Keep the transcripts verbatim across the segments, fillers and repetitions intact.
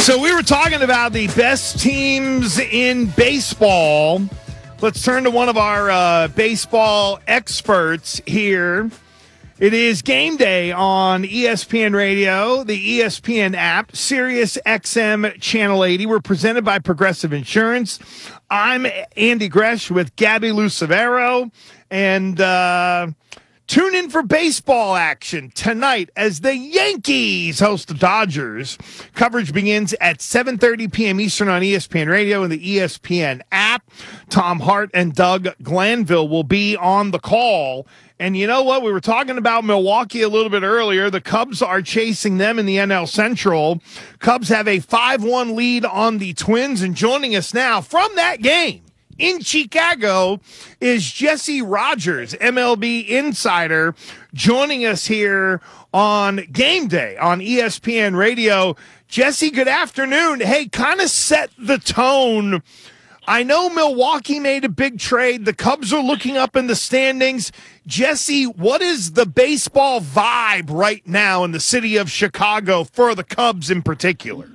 So we were talking about the best teams in baseball. Let's turn to one of our uh, baseball experts here. It is game day on E S P N Radio, the E S P N app, Sirius X M Channel eighty. We're presented by Progressive Insurance. I'm Andy Gresh with Gabby Lucevero. And uh, tune in for baseball action tonight as the Yankees host the Dodgers. Coverage begins at seven thirty p.m. Eastern on E S P N Radio and the E S P N app. Tom Hart and Doug Glanville will be on the call. And you know what? We were talking about Milwaukee a little bit earlier. The Cubs are chasing them in the N L Central. Cubs have a five one lead on the Twins. And joining us now from that game in Chicago is Jesse Rogers, M L B insider, joining us here on Game Day on E S P N Radio. Jesse, good afternoon. Hey, kind of set the tone. I know Milwaukee made a big trade. The Cubs are looking up in the standings. Jesse, what is the baseball vibe right now in the city of Chicago for the Cubs in particular?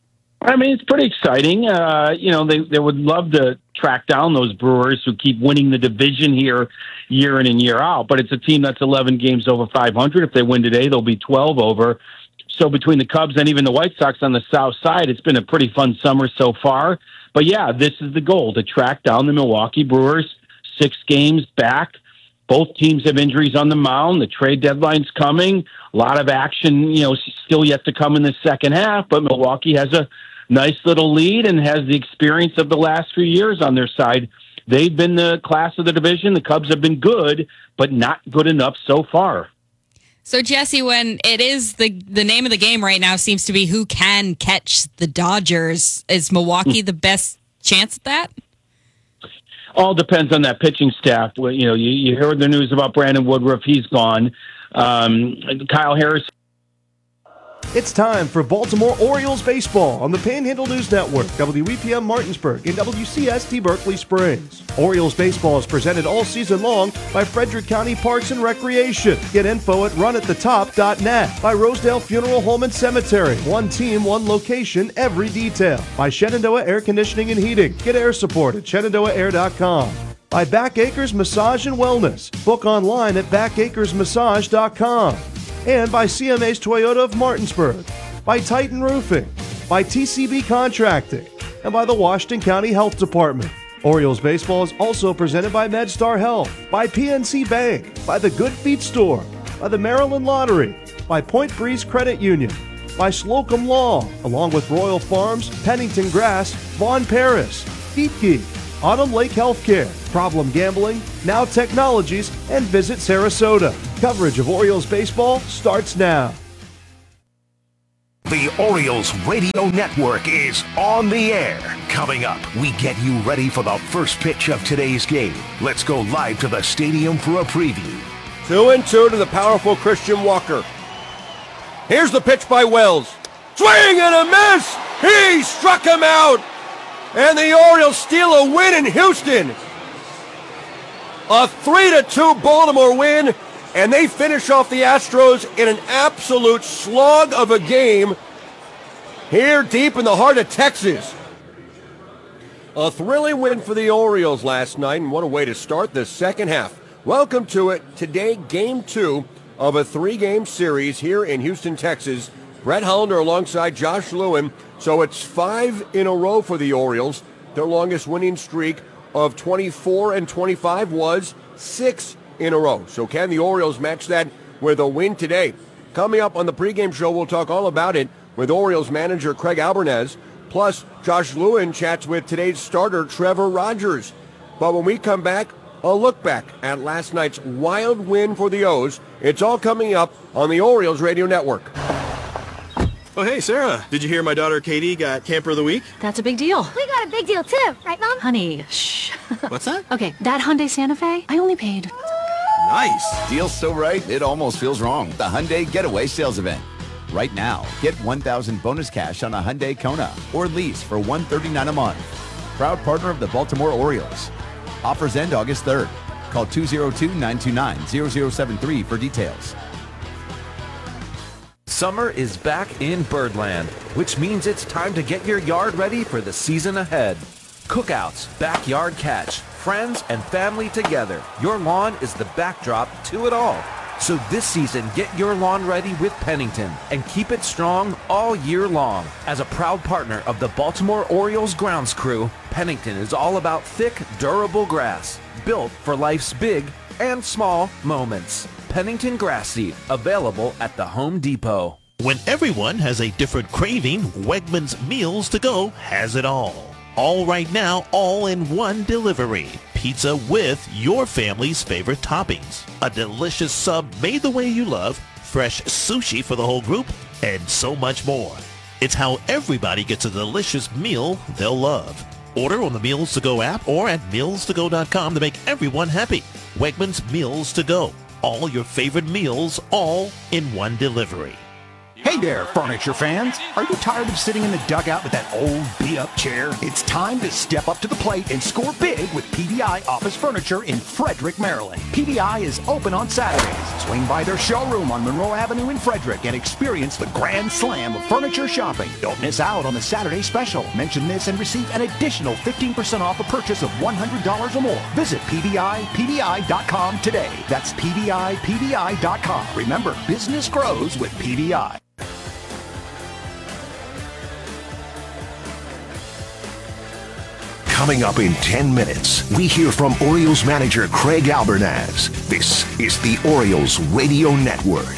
I mean, it's pretty exciting. Uh, you know, they, they would love to track down those Brewers who keep winning the division here year in and year out. But it's a team that's eleven games over five hundred. If they win today, they'll be twelve over. So between the Cubs and even the White Sox on the south side, it's been a pretty fun summer so far. But, yeah, this is the goal, to track down the Milwaukee Brewers, six games back. Both teams have injuries on the mound. The trade deadline's coming. A lot of action, you know, still yet to come in the second half. But Milwaukee has a nice little lead and has the experience of the last few years on their side. They've been the class of the division. The Cubs have been good, but not good enough so far. So, Jesse, when it is the the name of the game right now seems to be who can catch the Dodgers, is Milwaukee the best chance at that? All depends on that pitching staff. Well, you know, you, you heard the news about Brandon Woodruff. He's gone. Um, Kyle Harris. It's time for Baltimore Orioles baseball on the Panhandle News Network, W E P M Martinsburg, and W C S T Berkeley Springs. Orioles baseball is presented all season long by Frederick County Parks and Recreation. Get info at run at the top dot net. By Rosedale Funeral Home and Cemetery. One team, one location, every detail. By Shenandoah Air Conditioning and Heating. Get air support at shenandoah air dot com. By Back Acres Massage and Wellness. Book online at back acres massage dot com. And by C M A's Toyota of Martinsburg, by Titan Roofing, by T C B Contracting, and by the Washington County Health Department. Orioles baseball is also presented by MedStar Health, by P N C Bank, by the Good Feet Store, by the Maryland Lottery, by Point Breeze Credit Union, by Slocum Law, along with Royal Farms, Pennington Grass, Vaughn Paris, Feetke, Autumn Lake Healthcare, Problem Gambling, Now Technologies, and Visit Sarasota. Coverage of Orioles baseball starts now. The Orioles Radio Network is on the air. Coming up, we get you ready for the first pitch of today's game. Let's go live to the stadium for a preview. Two and two to the powerful Christian Walker. Here's the pitch by Wells. Swing and a miss! He struck him out! And the Orioles steal a win in Houston. A three to two Baltimore win, and they finish off the Astros in an absolute slog of a game here deep in the heart of Texas. A thrilling win for the Orioles last night, and what a way to start the second half. Welcome to it. Today, game two of a three-game series here in Houston, Texas. Brett Hollander alongside Josh Lewin. So it's five in a row for the Orioles. Their longest winning streak of twenty-four and twenty-five was six in a row. So can the Orioles match that with a win today? Coming up on the pregame show, we'll talk all about it with Orioles manager Craig Albernez. Plus, Josh Lewin chats with today's starter Trevor Rogers. But when we come back, a look back at last night's wild win for the O's. It's all coming up on the Orioles Radio Network. Oh, hey, Sarah. Did you hear my daughter Katie got Camper of the Week? That's a big deal. We got a big deal, too. Right, Mom? Honey, shh. What's that? Okay, that Hyundai Santa Fe, I only paid. Nice. Deal's so right, it almost feels wrong. The Hyundai Getaway Sales Event. Right now, get one thousand bonus cash on a Hyundai Kona or lease for one hundred thirty-nine dollars a month. Proud partner of the Baltimore Orioles. Offers end August third. Call two oh two, nine two nine, zero zero seven three for details. Summer is back in Birdland, which means it's time to get your yard ready for the season ahead. Cookouts, backyard catch, friends and family together. Your lawn is the backdrop to it all. So this season, get your lawn ready with Pennington and keep it strong all year long. As a proud partner of the Baltimore Orioles grounds crew, Pennington is all about thick, durable grass, built for life's big and small moments. Pennington Grass Seed, available at the Home Depot. When everyone has a different craving, Wegmans Meals to Go has it all. All right now, all in one delivery. Pizza with your family's favorite toppings. A delicious sub made the way you love, fresh sushi for the whole group, and so much more. It's how everybody gets a delicious meal they'll love. Order on the Meals to Go app or at meals to go dot com to make everyone happy. Wegmans Meals to Go. All your favorite meals, all in one delivery. Hey there, furniture fans. Are you tired of sitting in the dugout with that old beat-up chair? It's time to step up to the plate and score big with P D I Office Furniture in Frederick, Maryland. P D I is open on Saturdays. Swing by their showroom on Monroe Avenue in Frederick and experience the grand slam of furniture shopping. Don't miss out on the Saturday special. Mention this and receive an additional fifteen percent off a purchase of one hundred dollars or more. Visit P D I P D I dot com today. That's P D I P D I dot com. Remember, business grows with P D I. Coming up in ten minutes, we hear from Orioles manager Craig Albernaz. This is the Orioles Radio Network.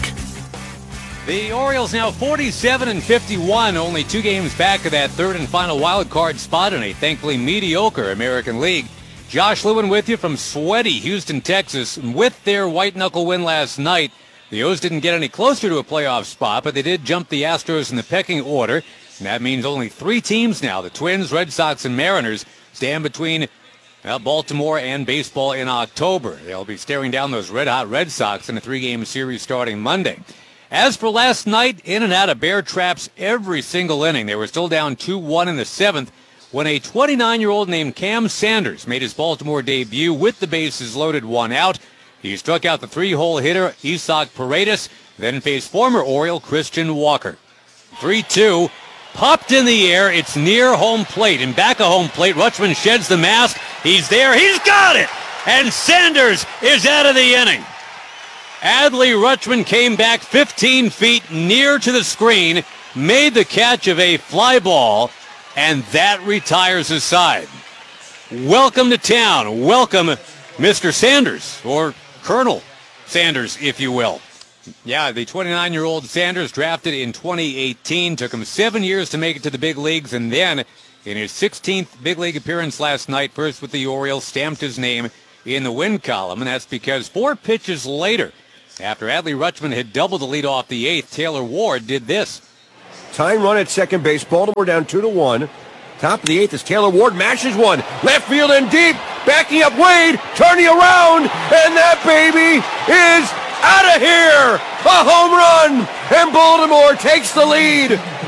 The Orioles now forty-seven and fifty-one, only two games back of that third and final wild card spot in a thankfully mediocre American League. Josh Lewin with you from sweaty Houston, Texas. With their white-knuckle win last night, the O's didn't get any closer to a playoff spot, but they did jump the Astros in the pecking order. And that means only three teams now, the Twins, Red Sox, and Mariners, stand between well, Baltimore and baseball in October. They'll be staring down those red-hot Red Sox in a three-game series starting Monday. As for last night, in and out of bear traps every single inning. They were still down two one in the seventh when a twenty-nine-year-old named Cam Sanders made his Baltimore debut with the bases loaded, one out. He struck out the three-hole hitter Isaac Paredes, then faced former Oriole Christian Walker. three two. Popped in the air. It's near home plate. And back of home plate, Rutschman sheds the mask. He's there. He's got it. And Sanders is out of the inning. Adley Rutschman came back fifteen feet near to the screen, made the catch of a fly ball, and that retires his side. Welcome to town. Welcome, Mister Sanders, or Colonel Sanders, if you will. Yeah, the twenty-nine-year-old Sanders, drafted in twenty eighteen, took him seven years to make it to the big leagues, and then in his sixteenth big league appearance last night, first with the Orioles, stamped his name in the win column, and that's because four pitches later, after Adley Rutschman had doubled the lead off the eighth, Taylor Ward did this. Tying run at second base, Baltimore down two to one. Top of the eighth as Taylor Ward mashes one. Left field and deep, backing up Wade, turning around, and that baby is out of here! A home run! And Baltimore takes the lead.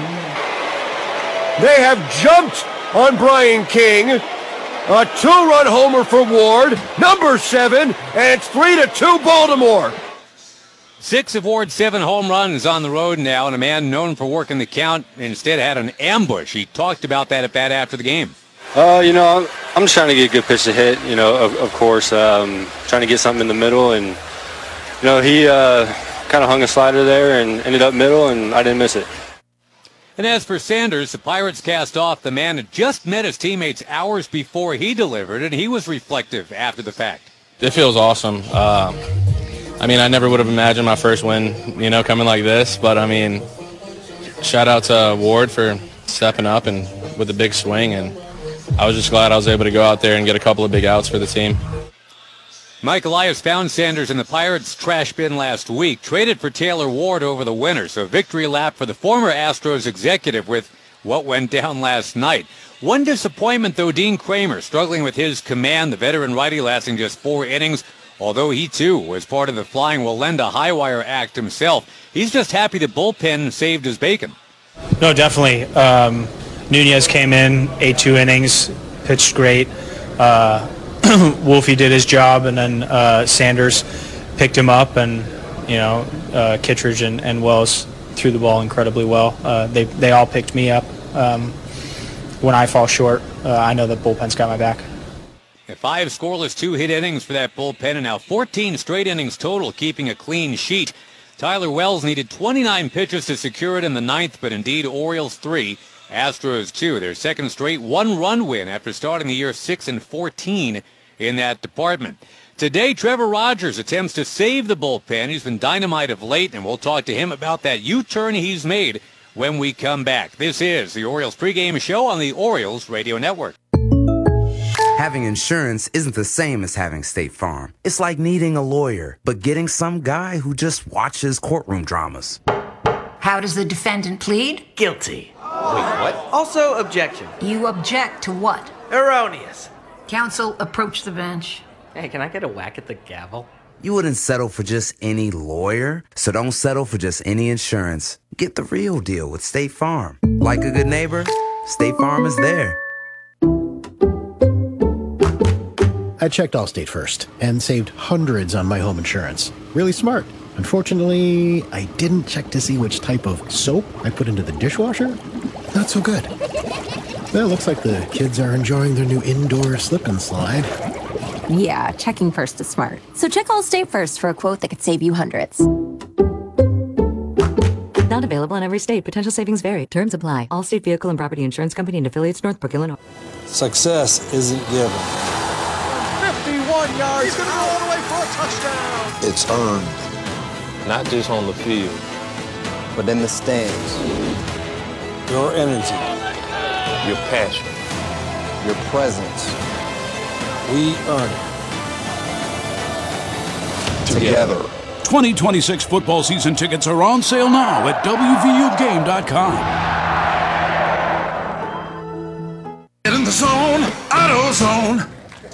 They have jumped on Brian King. A two-run homer for Ward, number seven, and it's three to two Baltimore. Six of Ward's seven home runs on the road now, and a man known for working the count instead had an ambush. He talked about that at bat after the game. Uh, you know, I'm, I'm just trying to get a good pitch to hit, you know, of, of course. Um, trying to get something in the middle, and, you know, he uh, kind of hung a slider there and ended up middle, and I didn't miss it. And as for Sanders, the Pirates cast off the man had just met his teammates hours before he delivered, and he was reflective after the fact. It feels awesome. Uh, I mean, I never would have imagined my first win, you know, coming like this. But, I mean, shout out to Ward for stepping up and with a big swing. And I was just glad I was able to go out there and get a couple of big outs for the team. Mike Elias found Sanders in the Pirates' trash bin last week, traded for Taylor Ward over the winter. So victory lap for the former Astros executive with what went down last night. One disappointment, though, Dean Kramer, struggling with his command, the veteran righty lasting just four innings. Although he, too, was part of the Flying Wallenda Highwire act himself, he's just happy the bullpen saved his bacon. No, definitely. Um, Nunez came in, ate two innings, pitched great. Uh, Wolfie did his job, and then uh, Sanders picked him up, and, you know, uh, Kittredge and, and Wells threw the ball incredibly well. Uh, they they all picked me up. Um, when I fall short, uh, I know the bullpen's got my back. Five scoreless two-hit innings for that bullpen, and now fourteen straight innings total, keeping a clean sheet. Tyler Wells needed twenty-nine pitches to secure it in the ninth, but indeed Orioles three, Astros two. Their second straight one-run win after starting the year six and fourteen in that department. Today, Trevor Rogers attempts to save the bullpen. He's been dynamite of late, and we'll talk to him about that U-turn he's made when we come back. This is the Orioles pregame show on the Orioles Radio Network. Having insurance isn't the same as having State Farm. It's like needing a lawyer, but getting some guy who just watches courtroom dramas. How does the defendant plead? Guilty. Wait, what? Also, objection. You object to what? Erroneous. Counsel, approach the bench. Hey, can I get a whack at the gavel? You wouldn't settle for just any lawyer, so don't settle for just any insurance. Get the real deal with State Farm. Like a good neighbor, State Farm is there. I checked Allstate first and saved hundreds on my home insurance. Really smart. Unfortunately, I didn't check to see which type of soap I put into the dishwasher. Not so good. Well, it looks like the kids are enjoying their new indoor slip and slide. Yeah, checking first is smart. So check Allstate first for a quote that could save you hundreds. Not available in every state. Potential savings vary. Terms apply. Allstate Vehicle and Property Insurance Company and affiliates, Northbrook, Illinois. Success isn't given. fifty-one yards. He's going to go all the way for a touchdown. It's earned. Not just on the field, but in the stands. Your energy. Your passion. Your presence. We earn it. Together. twenty twenty-six football season tickets are on sale now at W V U game dot com. Get in the zone, AutoZone.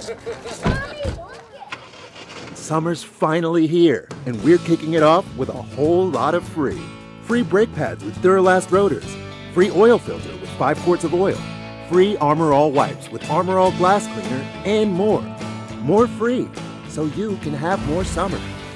Summer's finally here, and we're kicking it off with a whole lot of free. Free brake pads with Duralast rotors. Free oil filter with five quarts of oil. Free Armor All wipes with Armor All glass cleaner, and more. More free, so you can have more summer.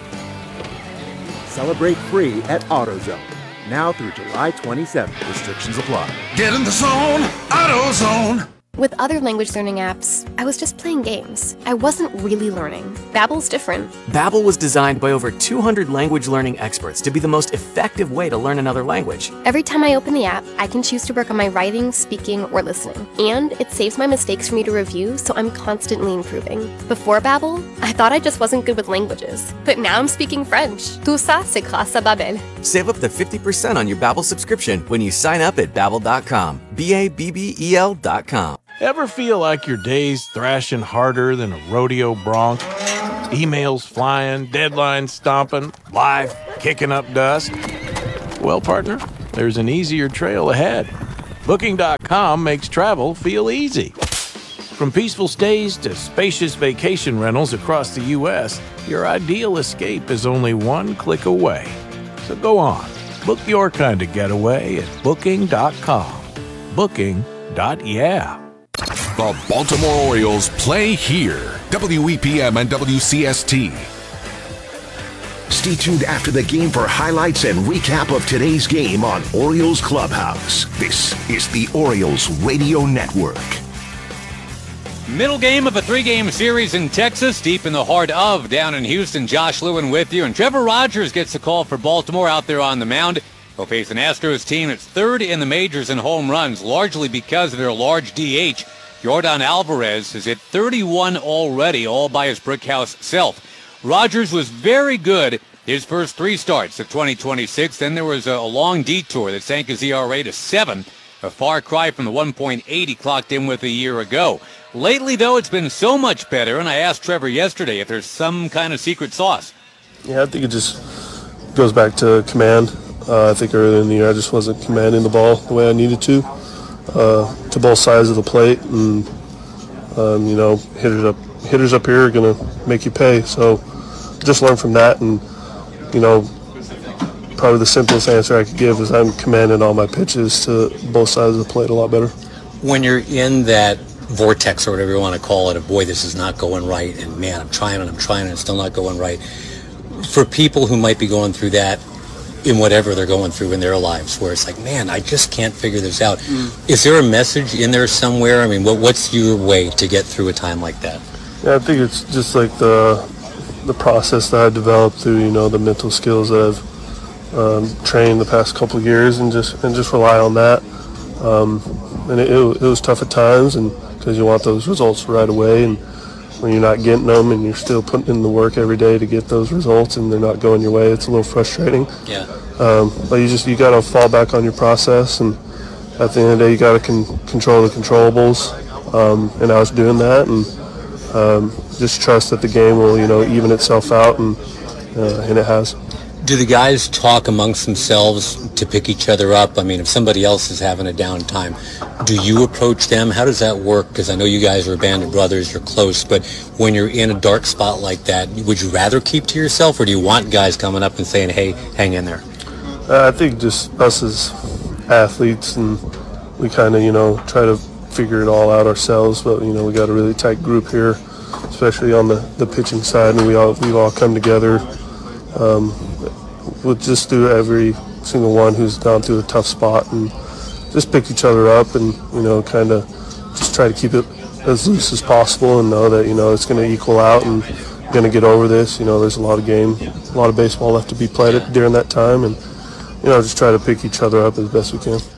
Celebrate free at AutoZone. Now through July twenty-seventh. Restrictions apply. Get in the zone, AutoZone. With other language learning apps, I was just playing games. I wasn't really learning. Babbel's different. Babbel was designed by over two hundred language learning experts to be the most effective way to learn another language. Every time I open the app, I can choose to work on my writing, speaking, or listening. And it saves my mistakes for me to review, so I'm constantly improving. Before Babbel, I thought I just wasn't good with languages. But now I'm speaking French. Tout ça, c'est grâce à Babbel. Save up to fifty percent on your Babbel subscription when you sign up at babbel dot com. B A B B E L dot com. Ever feel like your day's thrashing harder than a rodeo bronc? Emails flying, deadlines stomping, life kicking up dust? Well, partner, there's an easier trail ahead. Booking dot com makes travel feel easy. From peaceful stays to spacious vacation rentals across the U S, your ideal escape is only one click away. So go on, book your kind of getaway at Booking dot com. Booking. Yeah. The Baltimore Orioles play here. W E P M and W C S T. Stay tuned after the game for highlights and recap of today's game on Orioles Clubhouse. This is the Orioles Radio Network. Middle game of a three-game series in Texas, deep in the heart of down in Houston. Josh Lewin with you, and Trevor Rogers gets the call for Baltimore out there on the mound. He'll face an Astros team that's third in the majors in home runs, largely because of their large D H. Yordan Alvarez has hit thirty-one already, all by his brickhouse self. Rogers was very good his first three starts of twenty twenty-six. Then there was a, a long detour that sank his E R A to seven, a far cry from the one point eight he clocked in with a year ago. Lately, though, it's been so much better, and I asked Trevor yesterday if there's some kind of secret sauce. Yeah, I think it just goes back to command. Uh, I think earlier in the year I just wasn't commanding the ball the way I needed to, uh, to both sides of the plate, and um, you know, hitters up hitters up here are gonna make you pay. So just learn from that, and you know, probably the simplest answer I could give is I'm commanding all my pitches to both sides of the plate a lot better. When you're in that vortex or whatever you want to call it, of boy, this is not going right, and man, I'm trying and I'm trying and it's still not going right. For people who might be going through that, in whatever they're going through in their lives, where it's like, man, I just can't figure this out. Mm. Is there a message in there somewhere? I mean, what, what's your way to get through a time like that? Yeah, I think it's just like the the process that I developed through, you know, the mental skills that I've um, trained the past couple of years, and just and just rely on that. Um, and it, it, it was tough at times, and because you want those results right away, and when you're not getting them, and you're still putting in the work every day to get those results, and they're not going your way, it's a little frustrating. Yeah. Um, but you just you got to fall back on your process, and at the end of the day, you got to con- control the controllables. Um, and I was doing that, and um, just trust that the game will, you know, even itself out, and uh, and it has. Do the guys talk amongst themselves to pick each other up? I mean, if somebody else is having a downtime, do you approach them? How does that work? Because I know you guys are a band of brothers, you're close, but when you're in a dark spot like that, would you rather keep to yourself, or do you want guys coming up and saying, hey, hang in there? Uh, I think just us as athletes, and we kind of, you know, try to figure it all out ourselves, but, you know, we got a really tight group here, especially on the, the pitching side, and we all, we've all come together. Um, we'll just do every single one who's gone through a tough spot, and just pick each other up, and, you know, kind of just try to keep it as loose as possible, and know that, you know, it's going to equal out, and going to get over this. You know, there's a lot of game, a lot of baseball left to be played during that time, and, you know, just try to pick each other up as best we can.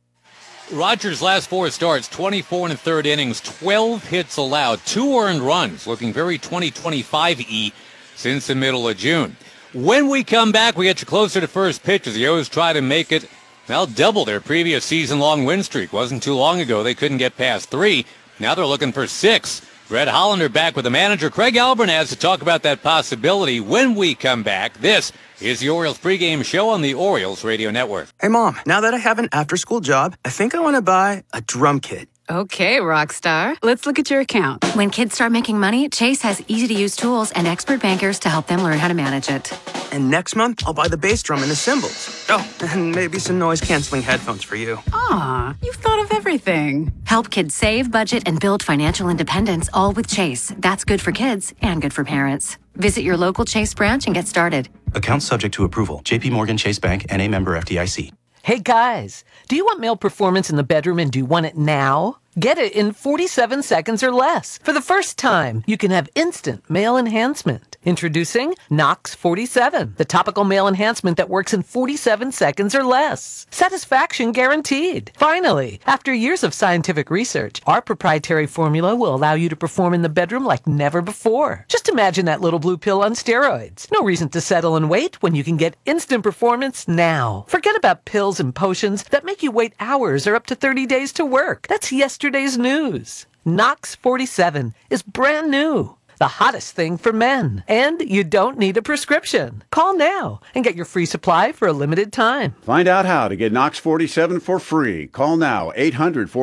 Rogers' last four starts, twenty-four and a third innings, twelve hits allowed, two earned runs, looking very twenty twenty-five-y since the middle of June. When we come back, we get you closer to first pitch as the O's try to make it, well, double their previous season-long win streak. Wasn't too long ago they couldn't get past three. Now they're looking for six. Red Hollander back with the manager, Craig Albernaz, to talk about that possibility when we come back. This is the Orioles pregame show on the Orioles Radio Network. Hey, Mom, now that I have an after-school job, I think I want to buy a drum kit. Okay, Rockstar. Let's look at your account. When kids start making money, Chase has easy-to-use tools and expert bankers to help them learn how to manage it. And next month, I'll buy the bass drum and the cymbals. Oh, and maybe some noise-canceling headphones for you. Aw, you've thought of everything. Help kids save, budget, and build financial independence, all with Chase. That's good for kids and good for parents. Visit your local Chase branch and get started. Account subject to approval. J P Morgan Chase Bank, N A member F D I C. Hey guys, do you want male performance in the bedroom and do you want it now? Get it in forty-seven seconds or less. For the first time, you can have instant male enhancement. Introducing Nox forty-seven, the topical male enhancement that works in forty-seven seconds or less. Satisfaction guaranteed. Finally, after years of scientific research, our proprietary formula will allow you to perform in the bedroom like never before. Just imagine that little blue pill on steroids. No reason to settle and wait when you can get instant performance now. Forget about pills and potions that make you wait hours or up to thirty days to work. That's yesterday's news. Nox forty-seven is brand new. The hottest thing for men. And you don't need a prescription. Call now and get your free supply for a limited time. Find out how to get Nox forty-seven for free. Call now, eight hundred